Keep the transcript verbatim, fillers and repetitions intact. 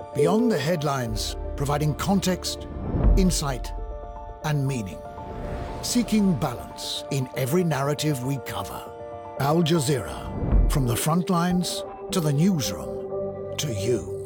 Beyond the headlines, providing context, insight, and meaning. Seeking balance in every narrative we cover. Al Jazeera, from the front lines to the newsroom to you.